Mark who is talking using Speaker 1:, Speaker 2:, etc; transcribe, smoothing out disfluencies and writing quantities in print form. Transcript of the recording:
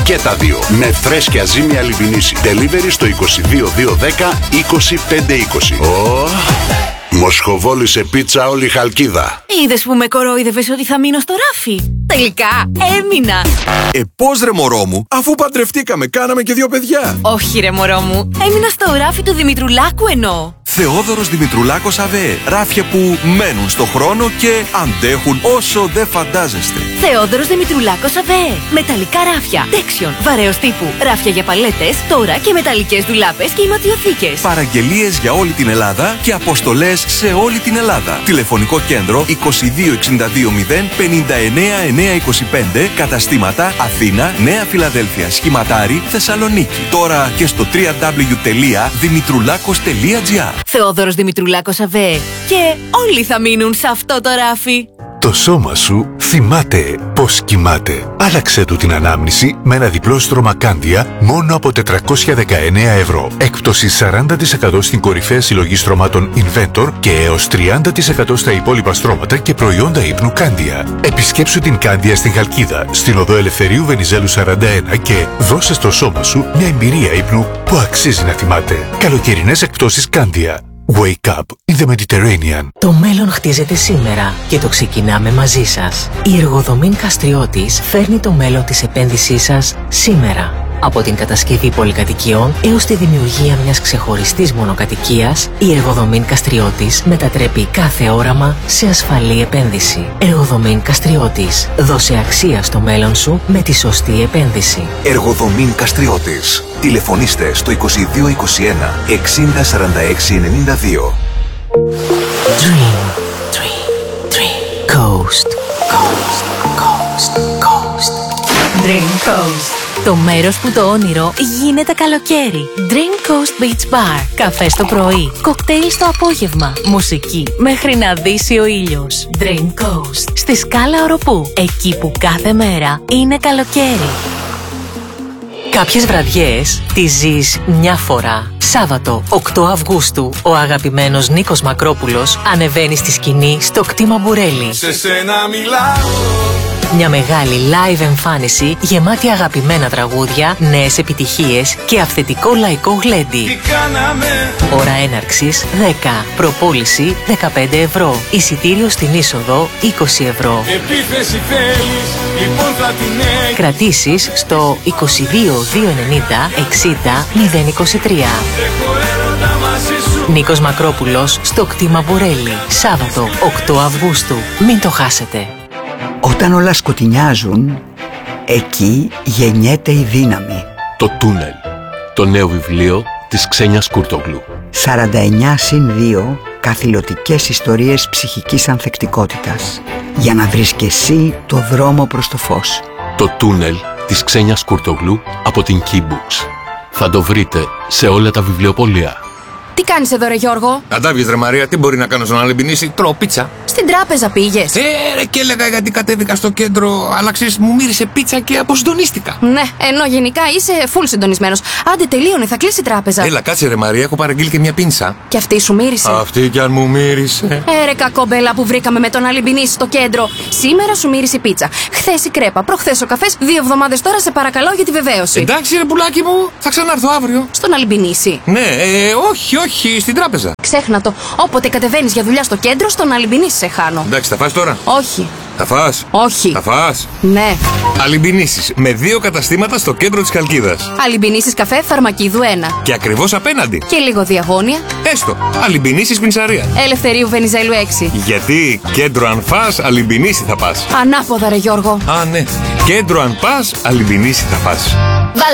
Speaker 1: Και τα δύο. Με φρέσκια ζύμη Αλιμπινίση. Delivery στο 22210 25520. Μοσχοβόλησε πίτσα όλη η Χαλκίδα.
Speaker 2: Είδες που με κορόιδευες ότι θα μείνω στο ράφι? Τελικά έμεινα.
Speaker 3: Πώς ρε μωρό μου, αφού παντρευτήκαμε, κάναμε και 2 παιδιά.
Speaker 2: Όχι ρε μωρό μου, έμεινα στο ράφι του Δημητρουλάκου εννοώ.
Speaker 3: Θεόδωρος Δημητρουλάκος ΑΒΕ. Ράφια που μένουν στο χρόνο και αντέχουν όσο δεν φαντάζεστε.
Speaker 2: Θεόδωρος Δημητρουλάκος ΑΒΕ. Μεταλλικά ράφια, τέξιον, βαρέως τύπου, ράφια για παλέτες, τώρα και μεταλλικές ντουλάπες και ηματιοθήκες.
Speaker 3: Παραγγελίες για όλη την Ελλάδα και αποστολές σε όλη την Ελλάδα. Τηλεφωνικό κέντρο 22620 59925. Καταστήματα Αθήνα, Νέα Φιλαδέλφια, Σχηματάρι, Θεσσαλονίκη. Τώρα και στο www.dimitroulakos.gr.
Speaker 2: Θεόδωρος Δημητρουλάκος ΑΒΕ. Και όλοι θα μείνουν σε αυτό το ράφι.
Speaker 4: Το σώμα σου θυμάται πώς κοιμάται. Άλλαξε του την ανάμνηση με ένα διπλό στρώμα Κάνδια μόνο από 419 ευρώ. Έκπτωση 40% στην κορυφαία συλλογή στρωμάτων Inventor και έως 30% στα υπόλοιπα στρώματα και προϊόντα ύπνου Κάνδια. Επισκέψου την Κάνδια στην Χαλκίδα, στην οδό Ελευθερίου Βενιζέλου 41 και δώσε στο σώμα σου μια εμπειρία ύπνου που αξίζει να θυμάται. Καλοκαιρινές εκπτώσεις Κάνδια. Wake up in the Mediterranean.
Speaker 5: Το μέλλον χτίζεται σήμερα και το ξεκινάμε μαζί σας. Η Εργοδομήν Καστριώτης φέρνει το μέλλον της επένδυσής σας σήμερα. Από την κατασκευή πολυκατοικιών έως τη δημιουργία μιας ξεχωριστής μονοκατοικίας, η Εργοδομήν Καστριώτης μετατρέπει κάθε όραμα σε ασφαλή επένδυση. Εργοδομήν Καστριώτης. Δώσε αξία στο μέλλον σου με τη σωστή επένδυση.
Speaker 6: Εργοδομήν Καστριώτης. Τηλεφωνήστε στο 2221 60 46 92.
Speaker 5: Dream, dream, dream. Coast, coast, coast, coast.
Speaker 2: Dream Coast. Το μέρος που το όνειρο γίνεται καλοκαίρι. Dream Coast Beach Bar. Καφέ το πρωί, κοκτέιλ στο απόγευμα, μουσική μέχρι να δύσει ο ήλιος. Dream Coast. Στη Σκάλα Οροπού. Εκεί που κάθε μέρα είναι καλοκαίρι.
Speaker 5: Κάποιες βραδιές τις ζεις μια φορά. Σάββατο 8 Αυγούστου, ο αγαπημένος Νίκος Μακρόπουλος ανεβαίνει στη σκηνή στο κτήμα Μπουρέλι.
Speaker 7: Σε σένα μιλάω.
Speaker 5: Μια μεγάλη live εμφάνιση γεμάτη αγαπημένα τραγούδια, νέες επιτυχίες και αυθεντικό λαϊκό γλέντι.
Speaker 7: Τι κάναμε.
Speaker 5: Ώρα έναρξης 10. Προπόληση 15 ευρώ. Εισιτήριο στην είσοδο 20 ευρώ.
Speaker 7: Επίθεση θέλεις, λοιπόν θα την έχεις.
Speaker 5: Κρατήσεις στο 22 290 60 023.
Speaker 7: Έχω έρωτα μαζί σου.
Speaker 5: Νίκος Μακρόπουλος στο κτήμα Μπουρέλι. Σάββατο 8 Αυγούστου. Μην το χάσετε.
Speaker 8: Όταν όλα σκοτεινιάζουν, εκεί γεννιέται η δύναμη.
Speaker 9: Το Τούνελ. Το νέο βιβλίο της Ξένιας Κούρτογλου.
Speaker 8: 49+2 καθηλωτικές ιστορίες ψυχικής ανθεκτικότητας. Για να βρεις και εσύ το δρόμο προς το φως.
Speaker 9: Το Τούνελ της Ξένιας Κούρτογλου από την Keybooks. Θα το βρείτε σε όλα τα βιβλιοπωλεία.
Speaker 2: Τι κάνεις εδώ ρε Γιώργο?
Speaker 10: Αντάβιες ρε Μαρία, τι μπορεί να κάνω στον Αλεμπινίση? Τρώω πίτσα.
Speaker 2: Στην τράπεζα πήγες?
Speaker 10: Ρε, και έλεγα γιατί κατέβηκα στο κέντρο, αλλά ξέρεις, μου μύρισε πίτσα και αποσυντονίστηκα.
Speaker 2: Ναι, ενώ γενικά είσαι full συντονισμένος. Άντε τελείωνε, θα κλείσει η τράπεζα.
Speaker 10: Έλα, κάτσε ρε Μαρία, έχω παραγγείλει και μια πίνσα.
Speaker 2: Και αυτή σου μύρισε?
Speaker 10: Αυτή κι αν μου μύρισε.
Speaker 2: Ρε κακόμπελα που βρήκαμε με τον Αλεμπινίση στο κέντρο. Σήμερα σου μύρισε η πίτσα. Χθες η κρέπα, προχθές ο καφές, 2 εβδομάδες τώρα σε παρακαλώ για τη βεβαίωση.
Speaker 10: Εντάξει ρε πουλάκι μου, θα ξανάρθω αύριο.
Speaker 2: Στον Αλεμπινίση?
Speaker 10: Ναι, όχι, στην τράπεζα.
Speaker 2: Ξέχνα το. Όποτε κατεβαίνεις για δουλειά στο κέντρο, στον Αλεμπινίση σε χάνω.
Speaker 10: Εντάξει, θα φας τώρα?
Speaker 2: Όχι.
Speaker 10: Θα φας?
Speaker 2: Όχι.
Speaker 10: Θα φας?
Speaker 2: Ναι.
Speaker 10: Αλεμπινίσεις με 2 καταστήματα στο κέντρο της Χαλκίδας.
Speaker 2: Αλεμπινίσεις καφέ Φαρμακίδου 1.
Speaker 10: Και ακριβώς απέναντι.
Speaker 2: Και λίγο διαγώνια.
Speaker 10: Έστω. Αλεμπινίσεις πιντσαρία.
Speaker 2: Ελευθερίου Βενιζέλου 6.
Speaker 10: Γιατί κέντρο αν φας, Αλεμπινίση θα πας.
Speaker 2: Ανάποδα ρε Γιώργο.
Speaker 10: Α, ναι. Κέντρο αν πας, Αλεμπινίση θα πας.